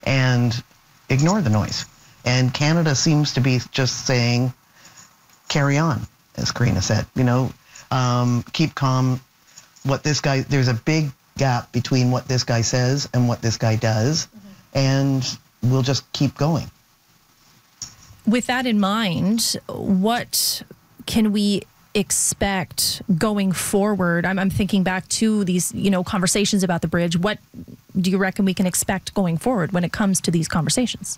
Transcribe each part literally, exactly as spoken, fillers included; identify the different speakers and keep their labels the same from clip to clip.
Speaker 1: and ignore the noise. And Canada seems to be just saying, carry on, as Karina said, you know, um, keep calm. What this guy, there's a big gap between what this guy says and what this guy does, mm-hmm. and we'll just keep going.
Speaker 2: With that in mind, what can we expect going forward? I'm, I'm thinking back to these, you know, conversations about the bridge. What do you reckon we can expect going forward when it comes to these conversations?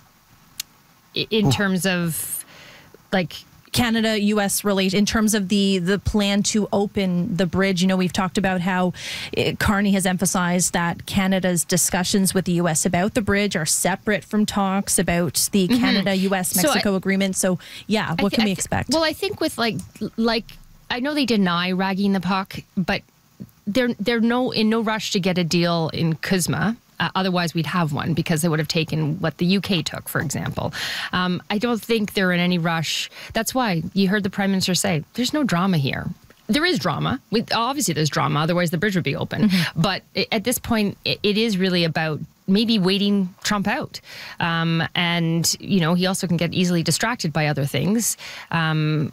Speaker 3: In terms of, like,
Speaker 2: Canada U S relate in terms of the the plan to open the bridge. You know, we've talked about how it, Carney has emphasized that Canada's discussions with the U S about the bridge are separate from talks about the mm-hmm. Canada U S Mexico so I, agreement. So, yeah, what th- can we th- expect?
Speaker 3: Well, I think with like like I know they deny ragging the puck, but they're they're no in no rush to get a deal in CUSMA. Uh, otherwise, we'd have one because they would have taken what the U K took, for example. Um, I don't think they're in any rush. That's why you heard the Prime Minister say, there's no drama here. There is drama. We, obviously, there's drama. Otherwise, the bridge would be open. Mm-hmm. But at this point, it, it is really about maybe waiting Trump out. Um, and, you know, he also can get easily distracted by other things. Um,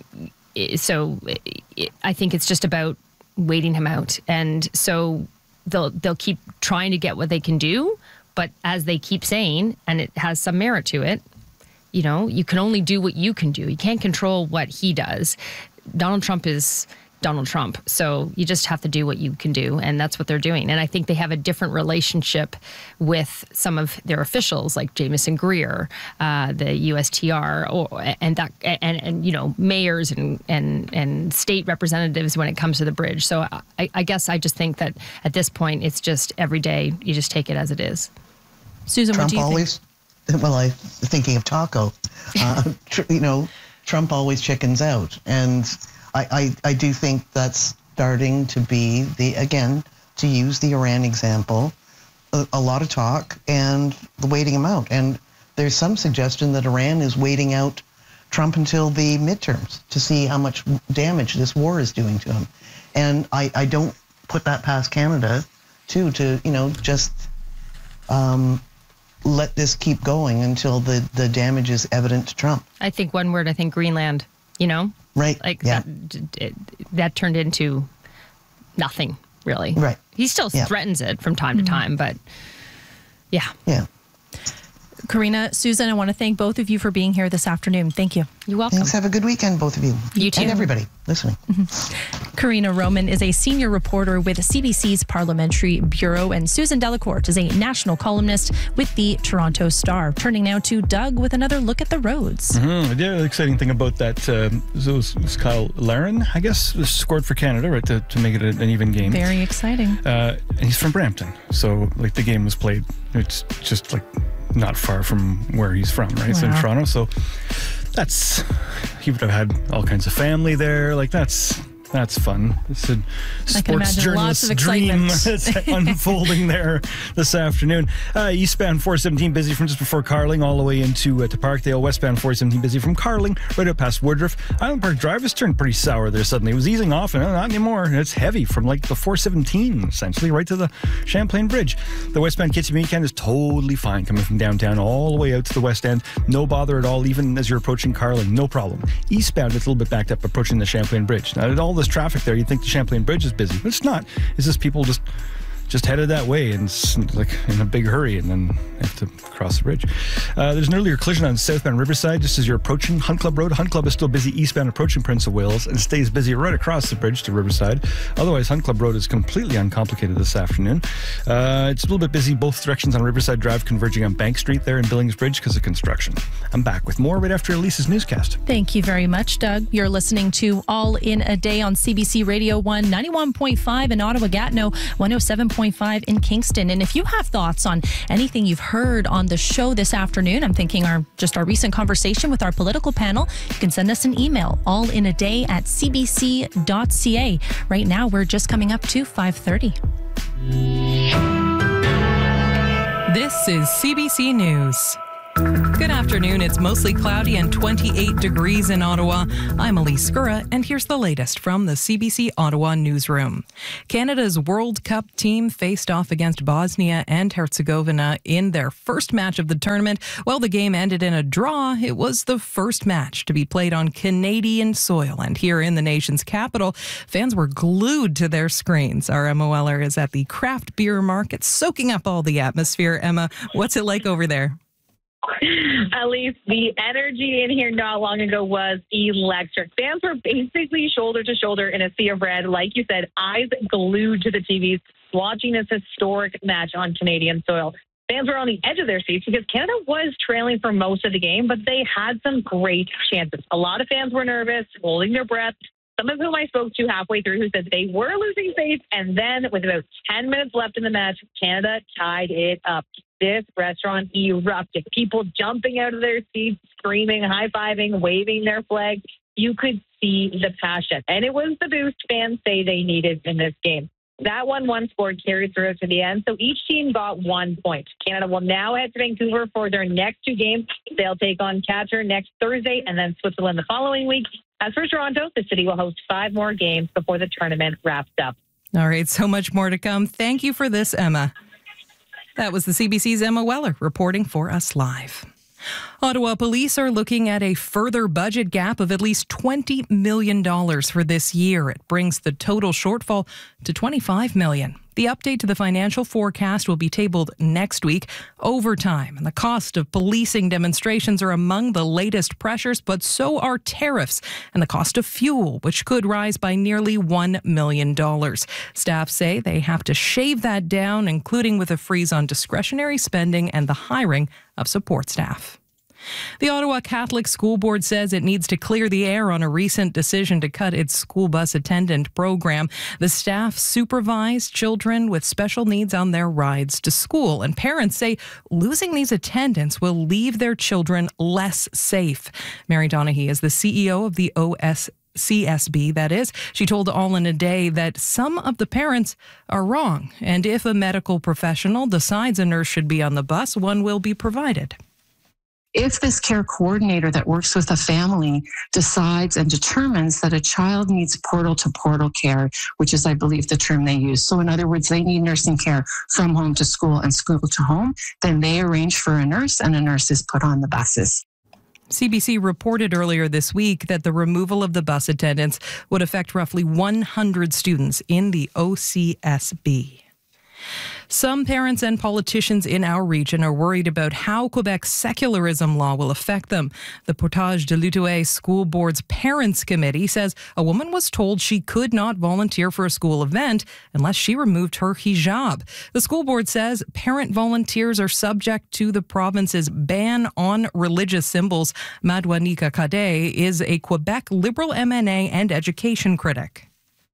Speaker 3: so it, I think it's just about waiting him out. And so they'll they'll keep trying to get what they can do, but as they keep saying, and it has some merit to it, you know, you can only do what you can do. You can't control what he does. Donald Trump is Donald Trump, so you just have to do what you can do, and that's what they're doing. And I think they have a different relationship with some of their officials, like Jamieson Greer, uh, the U S T R, or, and that, and, and you know, mayors and, and and state representatives when it comes to the bridge. So I, I guess I just think that at this point, it's just every day you just take it as it is.
Speaker 2: Susan,
Speaker 1: Trump
Speaker 2: what do you
Speaker 1: always, think? Well, I'm thinking of Taco. Uh, tr- you know, Trump always chickens out, and I, I, I do think that's starting to be the, again, to use the Iran example, a, a lot of talk and waiting him out. And there's some suggestion that Iran is waiting out Trump until the midterms to see how much damage this war is doing to him. And I, I don't put that past Canada, too, to, you know, just um, let this keep going until the, the damage is evident to Trump.
Speaker 3: I think one word, I think Greenland, you know?
Speaker 1: Right.
Speaker 3: Like
Speaker 1: yeah.
Speaker 3: that, it, that turned into nothing, really.
Speaker 1: Right.
Speaker 3: He still
Speaker 1: yeah.
Speaker 3: threatens it from time mm-hmm. to time, but yeah.
Speaker 1: Yeah.
Speaker 2: Karina, Susan, I want to thank both of you for being here this afternoon. Thank you.
Speaker 3: You're welcome.
Speaker 1: Thanks. Have a good weekend, both of you.
Speaker 2: You too.
Speaker 1: And everybody listening.
Speaker 2: Mm-hmm. Karina Roman is a senior reporter with C B C's Parliamentary Bureau, and Susan Delacourt is a national columnist with the Toronto Star. Turning now to Doug with another look at the roads.
Speaker 4: Mm-hmm. The exciting thing about that um, was, was Kyle Larin, I guess, scored for Canada, right, to, to make it an even game.
Speaker 2: Very exciting.
Speaker 4: Uh, and he's from Brampton, so like the game was played. It's just like not far from where he's from, right? Wow. So in Toronto, so that's, he would have had all kinds of family there. Like that's that's fun. It's a sports journalist's dream that's unfolding there this afternoon. Uh, eastbound four seventeen busy from just before Carling all the way into uh, to Parkdale. Westbound four seventeen busy from Carling right up past Woodruff. Island Park Drive has turned pretty sour there suddenly. It was easing off and uh, not anymore. It's heavy from like the four seventeen essentially right to the Champlain Bridge. The westbound Kitsimanikan is totally fine coming from downtown all the way out to the west end. No bother at all, even as you're approaching Carling. No problem. Eastbound, it's a little bit backed up approaching the Champlain Bridge. Now, all this traffic there, you'd think the Champlain Bridge is busy, but it's not. It's just people just just headed that way and it's like in a big hurry and then have to cross the bridge. Uh, there's an earlier collision on southbound Riverside just as you're approaching Hunt Club Road. Hunt Club is still busy eastbound approaching Prince of Wales and stays busy right across the bridge to Riverside. Otherwise, Hunt Club Road is completely uncomplicated this afternoon. Uh, it's a little bit busy both directions on Riverside Drive, converging on Bank Street there in Billings Bridge because of construction. I'm back with more right after Elise's newscast.
Speaker 2: Thank you very much, Doug. You're listening to All in a Day on C B C Radio one, ninety-one point five in Ottawa-Gatineau, one oh seven point five in Kingston. And if you have thoughts on anything you've heard on the show this afternoon, I'm thinking our just our recent conversation with our political panel, you can send us an email, allinaday at c b c dot c a. Right now, we're just coming up to five thirty.
Speaker 5: This is C B C News. Good afternoon. It's mostly cloudy and twenty-eight degrees in Ottawa. I'm Elise Skura, and here's the latest from the C B C Ottawa newsroom. Canada's World Cup team faced off against Bosnia and Herzegovina in their first match of the tournament. While the game ended in a draw, it was the first match to be played on Canadian soil. And here in the nation's capital, fans were glued to their screens. Our Emma Weller is at the craft beer market, soaking up all the atmosphere. Emma, what's it like over there?
Speaker 6: At least the energy in here not long ago was electric. Fans were basically shoulder to shoulder in a sea of red. Like you said, eyes glued to the T Vs, watching this historic match on Canadian soil. Fans were on the edge of their seats because Canada was trailing for most of the game, but they had some great chances. A lot of fans were nervous, holding their breath. Some of whom I spoke to halfway through who said they were losing faith. And then with about ten minutes left in the match, Canada tied it up. This restaurant erupted. People jumping out of their seats, screaming, high-fiving, waving their flags. You could see the passion. And it was the boost fans say they needed in this game. That one one score carried through to the end, so each team got one point. Canada will now head to Vancouver for their next two games. They'll take on Qatar next Thursday and then Switzerland the following week. As for Toronto, the city will host five more games before the tournament wraps up.
Speaker 5: All right, so much more to come. Thank you for this, Emma. That was the C B C's Emma Weller reporting for us live. Ottawa police are looking at a further budget gap of at least twenty million dollars for this year. It brings the total shortfall to twenty-five million dollars. The update to the financial forecast will be tabled next week. Overtime and the cost of policing demonstrations are among the latest pressures, but so are tariffs and the cost of fuel, which could rise by nearly one million dollars. Staff say they have to shave that down, including with a freeze on discretionary spending and the hiring of support staff. The Ottawa Catholic School Board says it needs to clear the air on a recent decision to cut its school bus attendant program. The staff supervise children with special needs on their rides to school, and parents say losing these attendants will leave their children less safe. Mary Donaghy is the C E O of the O S C S B, that is. She told All in a Day that some of the parents are wrong, and if a medical professional decides a nurse should be on the bus, one will be provided.
Speaker 7: If this care coordinator that works with a family decides and determines that a child needs portal-to-portal care, which is, I believe, the term they use. So in other words, they need nursing care from home to school and school to home, then they arrange for a nurse and a nurse is put on the buses.
Speaker 5: C B C reported earlier this week that the removal of the bus attendants would affect roughly one hundred students in the O C S B. Some parents and politicians in our region are worried about how Quebec's secularism law will affect them. The Portage de l'Outaouais School Board's Parents Committee says a woman was told she could not volunteer for a school event unless she removed her hijab. The school board says parent volunteers are subject to the province's ban on religious symbols. Madwanika Kade is a Quebec Liberal M N A and education critic.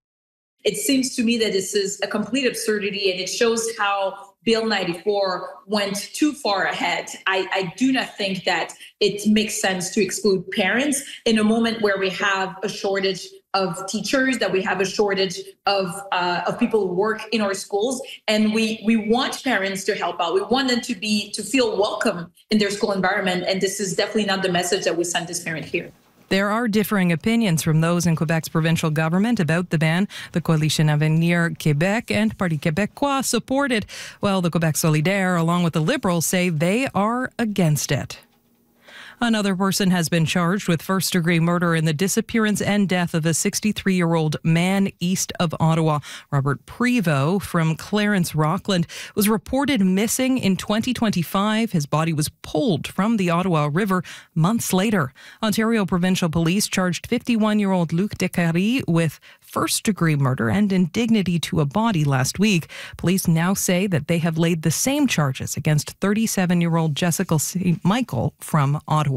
Speaker 8: It seems to me that this is a complete absurdity, and it shows how Bill ninety-four went too far ahead. I, I do not think that it makes sense to exclude parents in a moment where we have a shortage of teachers, that we have a shortage of uh, of people who work in our schools, and we we want parents to help out. We want them to be to feel welcome in their school environment, and this is definitely not the message that we send this parent here.
Speaker 5: There are differing opinions from those in Quebec's provincial government about the ban. The Coalition Avenir Québec and Parti Québécois support it, while the Quebec Solidaire, along with the Liberals, say they are against it. Another person has been charged with first-degree murder in the disappearance and death of a sixty-three-year-old man east of Ottawa. Robert Prevost from Clarence Rockland was reported missing in twenty twenty-five. His body was pulled from the Ottawa River months later. Ontario Provincial Police charged fifty-one-year-old Luc Descaries with first-degree murder and indignity to a body last week. Police now say that they have laid the same charges against thirty-seven-year-old Jessica Saint Michael from Ottawa.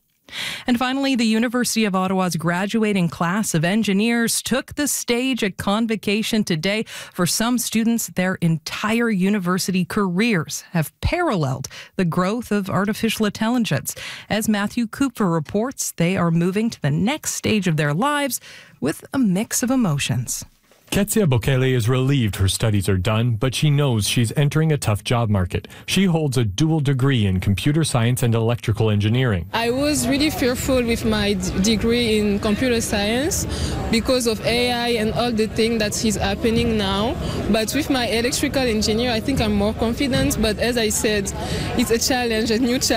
Speaker 5: And finally, the University of Ottawa's graduating class of engineers took the stage at Convocation today. For some students, their entire university careers have paralleled the growth of artificial intelligence. As Matthew Kupfer reports, they are moving to the next stage of their lives with a mix of emotions.
Speaker 9: Ketsia Bokele is relieved her studies are done, but she knows she's entering a tough job market. She holds a dual degree in computer science and electrical engineering.
Speaker 10: I was really fearful with my d- degree in computer science because of A I and all the things that is happening now. But with my electrical engineer, I think I'm more confident. But as I said, it's a challenge, a new challenge.